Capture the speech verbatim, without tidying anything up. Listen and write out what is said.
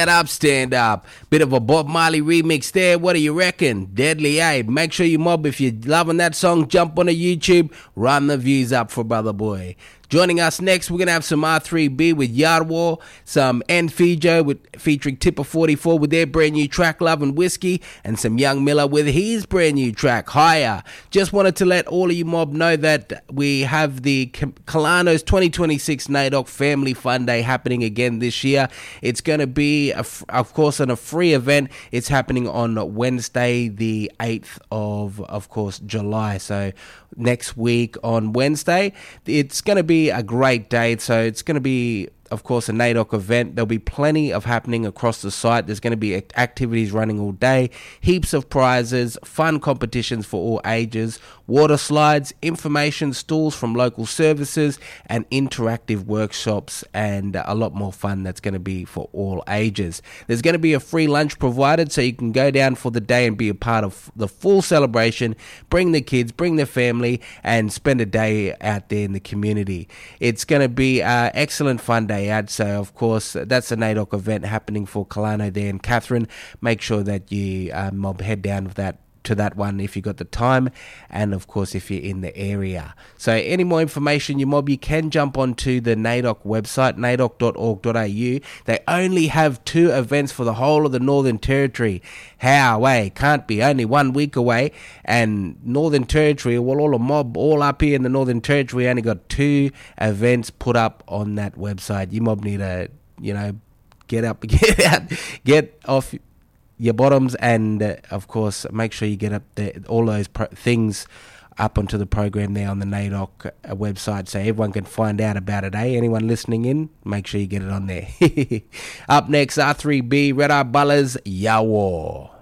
up, stand up. Bit of a Bob Marley remix there. What do you reckon? Deadly Abe. Make sure you mob. If you're loving that song, jump on a YouTube. Run the views up for Brother Boy. Joining us next, we're going to have some R three B with Yard War, some Enfijo with featuring Tipper forty-four with their brand new track Love and Whiskey, and some Young Miller with his brand new track Higher. Just wanted to let all of you mob know that we have the Kalano's twenty twenty-six NAIDOC Family Fun Day happening again this year. It's going to be, a, of course, on a free event. It's happening on Wednesday, the eighth of, of course, July. So next week on Wednesday, it's going to be a great day. So it's going to be, of course, a NAIDOC event. There'll be plenty of happening across the site. There's going to be activities running all day, heaps of prizes, fun competitions for all ages, water slides, information stools from local services, and interactive workshops, and a lot more fun that's going to be for all ages. There's going to be a free lunch provided, so you can go down for the day and be a part of the full celebration. Bring the kids, bring the family, and spend a day out there in the community. It's going to be an excellent fun day out. So, of course, that's a NAIDOC event happening for Kalano there in Catherine. Make sure that you uh, mob head down with that to that one if you got the time, and of course if you're in the area. So any more information, you mob, you can jump onto the NAIDOC website, naidoc dot org dot a u. They only have two events for the whole of the Northern Territory. How away? Can't be. Only one week away, and Northern Territory, well, all the mob all up here in the Northern Territory only got two events put up on that website. You mob need to, you know, get up, get out, get off your bottoms, and uh, of course make sure you get up there, all those pro- things up onto the program there on the NAIDOC uh, website, so everyone can find out about it. Eh? Anyone listening in, make sure you get it on there. Up next, R three B, Red Eye Bullers, Yawar.